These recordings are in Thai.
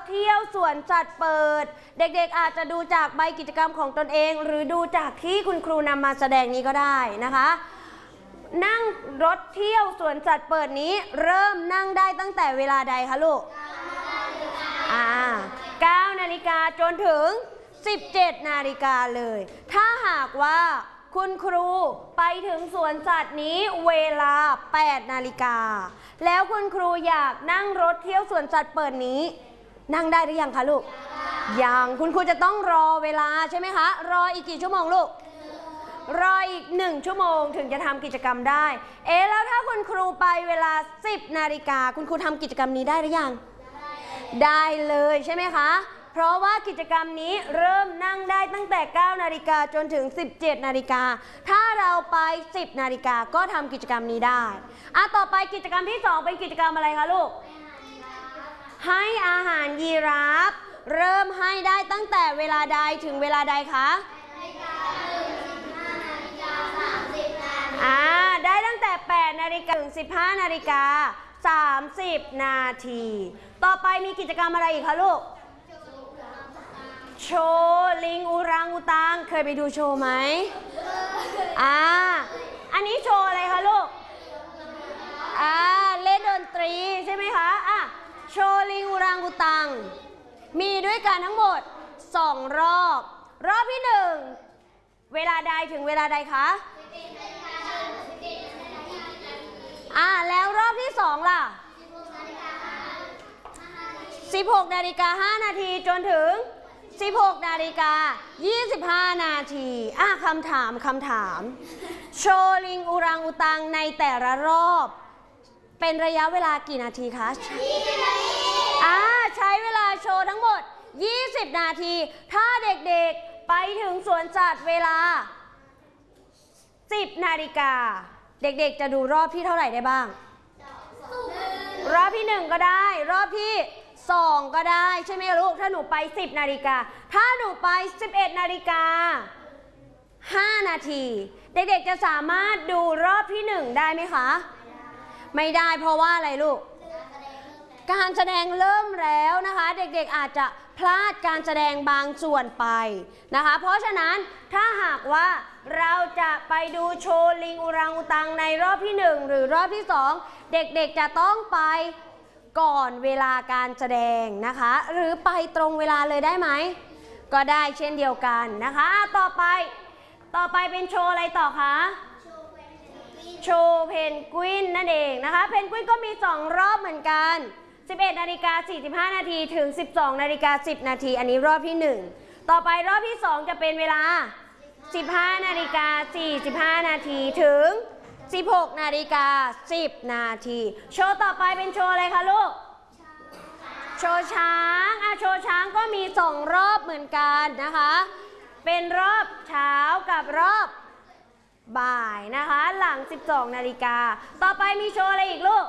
เที่ยวสวนสัตว์เปิดเด็กๆอาจจะดูจากใบกิจกรรมของตนเองหรือดูจากที่คุณครูนำมาแสดงนี้ก็ได้นะคะนั่งรถเที่ยวสวนสัตว์เปิดนี้เริ่มนั่งได้ตั้งแต่เวลาใดคะลูก9 นาฬิกาจนถึง17 นาฬิกาเลยถ้าหากว่าคุณครูไปถึงสวนสัตว์นี้เวลา8 นาฬิกาแล้วคุณครูอยากนั่งรถเที่ยวสวนสัตว์เปิดนี้นั่งได้หรือยังคะลูกยังคุณครูจะต้องรอเวลาใช่ไหมคะรออีกกี่ชั่วโมงลูกรออีก1 ชั่วโมงถึงจะทำกิจกรรมได้แล้วถ้าคุณครูไปเวลา10 นาฬิกาคุณครูทำกิจกรรมนี้ได้หรือยังได้เลยใช่ไหมคะเพราะว่ากิจกรรมนี้เริ่มนั่งได้ตั้งแต่9 นาฬิกาจนถึง17 นาฬิกาถ้าเราไป10 นาฬิกาก็ทำกิจกรรมนี้ได้ต่อไปกิจกรรมที่2เป็นกิจกรรมอะไรคะลูกให้อาหารยีราฟเริ่มให้ได้ตั้งแต่เวลาใดถึงเวลาใดคะได้ตั้งแต่8 นาฬิกาถึง15 นาฬิกา30 นาทีต่อไปมีกิจกรรมอะไรอีกคะลูกโชว์ลิงอูรังอูตังเคยไปดูโชว์ไหมอันนี้โชว์อะไรคะลูกเล่นดนตรีใช่ไหมคะโชว์ลิงอูรังอูตังมีด้วยกันทั้งหมด2 รอบรอบที่1เวลาใดถึงเวลาใดคะแล้วรอบที่2ล่ะ16 นาฬิกา 5 นาทีจนถึง16 นาฬิกา 25 นาทีคำถามโชว์ลิงอูรังอูตังในแต่ละรอบเป็นระยะเวลากี่นาทีคะใช้เวลาโชว์ทั้งหมด20 นาทีถ้าเด็กๆไปถึงสวนสัตว์เวลา10 นาฬิกาเด็กๆจะดูรอบที่เท่าไหร่ได้บ้างรอบที่1ก็ได้รอบที่2ก็ได้ใช่ไหมลูกถ้าหนูไป10 นาฬิกาถ้าหนูไป11 นาฬิกา 5 นาทีเด็กๆจะสามารถดูรอบที่1ได้ไหมคะไม่ได้เพราะว่าอะไรลูกการแสดงเริ่มแล้วนะคะเด็กๆอาจจะพลาดการแสดงบางส่วนไปนะคะเพราะฉะนั้นถ้าหากว่าเราจะไปดูโชว์ลิงอูรังอูตังในรอบที่1หรือรอบที่2เด็กๆจะต้องไปก่อนเวลาการแสดงนะคะหรือไปตรงเวลาเลยได้ไหมก็ได้เช่นเดียวกันนะคะต่อไปเป็นโชว์อะไรต่อคะโชว์เพนกวินนั่นเองนะคะเพนกวินก็มี2 รอบเหมือนกัน11 นาฬิกา 45 นาทีถึง12 นาฬิกา 10 นาทีอันนี้รอบที่1ต่อไปรอบที่2จะเป็นเวลา15 นาฬิกา 45 นาทีถึง16 นาฬิกา 10 นาทีโชว์ต่อไปเป็นโชว์อะไรคะลูกโชว์ช้างโชว์ช้างก็มี2 รอบเหมือนกันนะคะเป็นรอบเช้ากับรอบบ่ายนะคะหลัง12 นาฬิกาต่อไปมีโชว์อะไรอีกลูก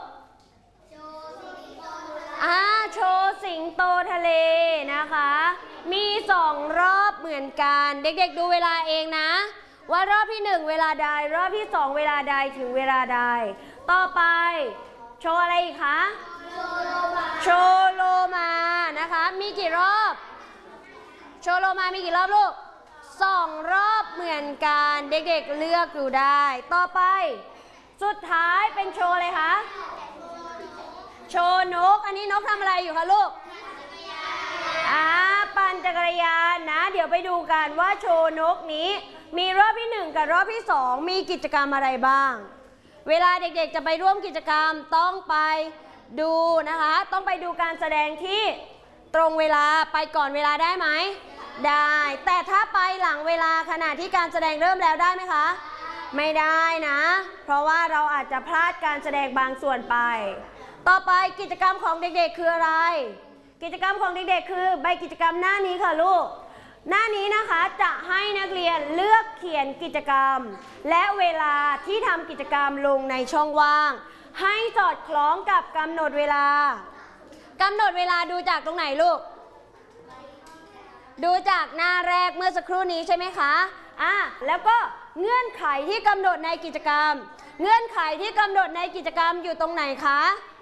โชว์สิงโตทะเลนะคะมี2 รอบเหมือนกันเด็กๆดูเวลาเองนะว่ารอบที่1เวลาใดรอบที่2เวลาใดถึงเวลาใดต่อไปโชว์อะไรอีกคะโชว์โลมานะคะมีกี่รอบโชว์โลมามีกี่รอบลูก2 รอบเหมือนกันเด็กๆเลือกดูได้ต่อไปสุดท้ายเป็นโชว์อะไรคะโชว์นกอันนี้นกทำอะไรอยู่คะลูกปั่นจักรยานนะเดี๋ยวไปดูกันว่าโชว์นกนี้มีรอบที่1กับรอบที่2มีกิจกรรมอะไรบ้างเวลาเด็กๆจะไปร่วมกิจกรรมต้องไปดูนะคะต้องไปดูการแสดงที่ตรงเวลาไปก่อนเวลาได้ไหมได้แต่ถ้าไปหลังเวลาขณะที่การแสดงเริ่มแล้วได้ไหมคะไม่ได้นะเพราะว่าเราอาจจะพลาดการแสดงบางส่วนไปต่อไปกิจกรรมของเด็กๆคืออะไรกิจกรรมของเด็กๆคือใบกิจกรรมหน้านี้ค่ะลูกหน้านี้นะคะจะให้นักเรียนเลือกเขียนกิจกรรมและเวลาที่ทำกิจกรรมลงในช่องว่างให้สอดคล้องกับกำหนดเวลากำหนดเวลาดูจากตรงไหนลูกดูจากหน้าแรกเมื่อสักครู่นี้ใช่ไหมคะแล้วก็เงื่อนไขที่กำหนดในกิจกรรมเงื่อนไขที่กำหนดในกิจกรรมอยู่ตรงไหนคะ